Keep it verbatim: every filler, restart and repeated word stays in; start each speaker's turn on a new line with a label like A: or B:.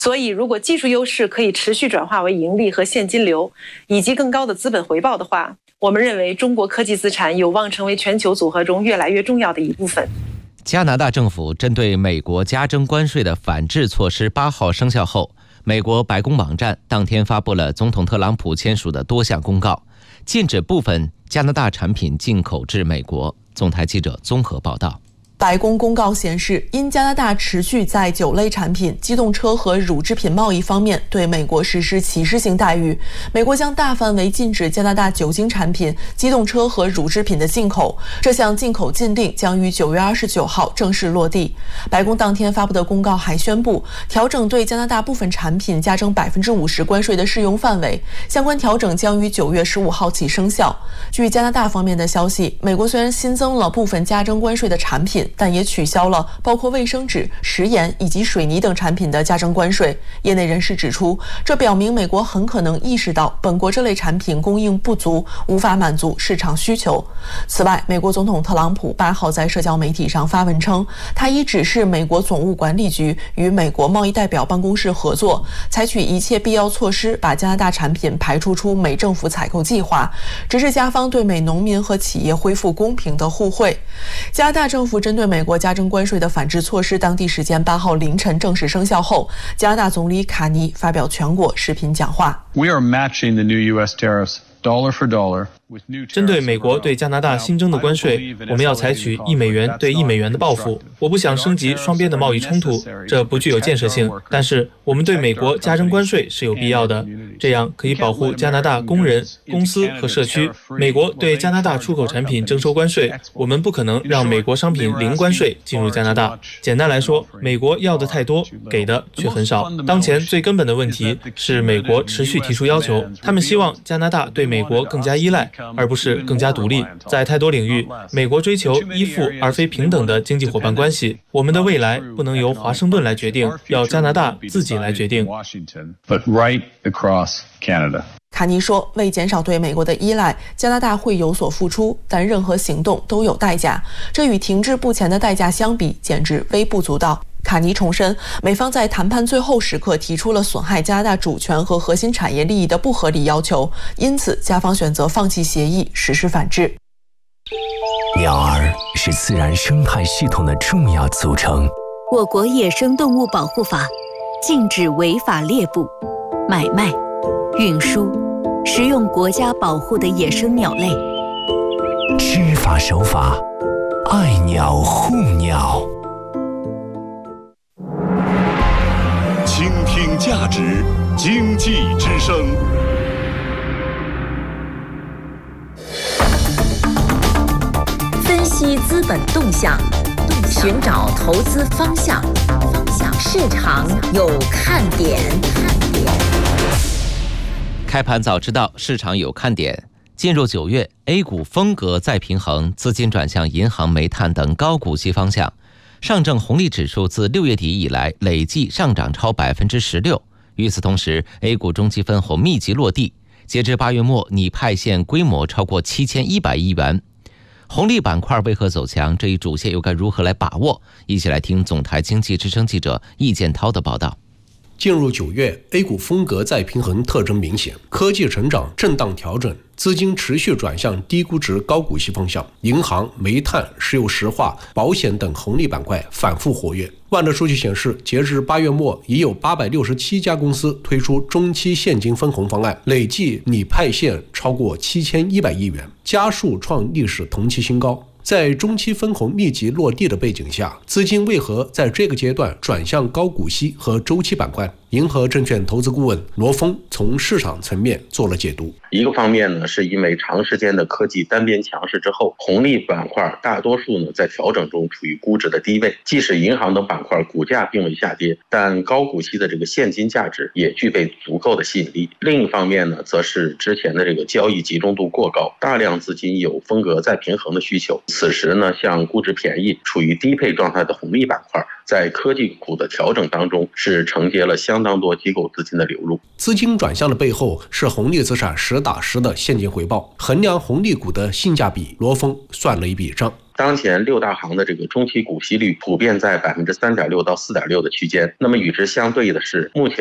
A: 所以，如果技术优势可以持续转化为盈利和现金流，以及更高的资本回报的话，我们认为中国科技资产有望成为全球组合中越来越重要的一部分。
B: 加拿大政府针对美国加征关税的反制措施八号生效后，美国白宫网站当天发布了总统特朗普签署的多项公告，禁止部分加拿大产品进口至美国。总台记者综合报道。
C: 白宫公告显示，因加拿大持续在酒类产品、机动车和乳制品贸易方面对美国实施歧视性待遇，美国将大范围禁止加拿大酒精产品、机动车和乳制品的进口。这项进口禁令将于九月二十九号正式落地。白宫当天发布的公告还宣布，调整对加拿大部分产品加征百分之五十关税的适用范围，相关调整将于九月十五号起生效。据加拿大方面的消息，美国虽然新增了部分加征关税的产品，但也取消了包括卫生纸、食盐以及水泥等产品的加征关税。业内人士指出，这表明美国很可能意识到本国这类产品供应不足，无法满足市场需求。此外，美国总统特朗普八号在社交媒体上发文称，他已指示美国总务管理局与美国贸易代表办公室合作，采取一切必要措施，把加拿大产品排除出美政府采购计划，直至加方对美农民和企业恢复公平的互惠。加拿大政府针对美国加征关税的反制措施，当地时间八号凌晨正式生效后，加拿大总理卡尼发表全国视频讲话。
D: We are matching the new U S tariffs dollar for dollar.
E: 针对美国对加拿大新增的关税，我们要采取一美元对一美元的报复。我不想升级双边的贸易冲突，这不具有建设性。但是我们对美国加征关税是有必要的，这样可以保护加拿大工人、公司和社区。美国对加拿大出口产品征收关税，我们不可能让美国商品零关税进入加拿大。简单来说，美国要的太多，给的却很少。当前最根本的问题是美国持续提出要求，他们希望加拿大对美国更加依赖，而不是更加独立。在太多领域，美国追求依附而非平等的经济伙伴关系。我们的未来不能由华盛顿来决定，要加拿大自己来决定。
C: 卡尼说，为减少对美国的依赖，加拿大会有所付出，但任何行动都有代价，这与停滞不前的代价相比，简直微不足道。卡尼重申，美方在谈判最后时刻提出了损害加拿大主权和核心产业利益的不合理要求，因此加方选择放弃协议，实施反制。
F: 鸟儿是自然生态系统的重要组成。
G: 我国野生动物保护法禁止违法猎捕、买卖、运输、食用国家保护的野生鸟类。
F: 知法守法，爱鸟护鸟。
H: 倾听价值，经济之声。
I: 分析资本动向，寻找投资方向，市场有看点。
B: 开盘早知道，市场有看点。进入九月 ，A 股风格再平衡，资金转向银行、煤炭等高股息方向。上证红利指数自六月底以来累计上涨超百分之十六。与此同时 ，A 股中期分红密集落地，截至八月末，拟派现规模超过七千一百亿元。红利板块为何走强？这一主线又该如何来把握？一起来听总台经济之声记者易建涛的报道。
J: 进入九月 ，A 股风格再平衡特征明显，科技成长震荡调整，资金持续转向低估值高股息方向，银行、煤炭、石油石化、保险等红利板块反复活跃。万德数据显示，截至八月末，已有八百六十七家公司推出中期现金分红方案，累计拟派现超过七千一百亿元，家数创历史同期新高。在中期分红密集落地的背景下，资金为何在这个阶段转向高股息和周期板块？银河证券投资顾问罗峰从市场层面做了解读。
K: 一个方面呢，是因为长时间的科技单边强势之后，红利板块大多数呢在调整中处于估值的低位，即使银行等板块股价并未下跌，但高股息的这个现金价值也具备足够的吸引力。另一方面呢，则是之前的这个交易集中度过高，大量资金有风格再平衡的需求。此时呢，像估值便宜、处于低配状态的红利板块， 在科技股的调整当中是承接了相当多机构资金的流入。
J: 资金转向的背后是红利资产实打实的现金回报。衡量红利股的性价比，罗峰算了一笔账。
K: 当前六大行的这个中期股息率普遍在百分之三点六到四点六的区间，那么与之相对的是，目前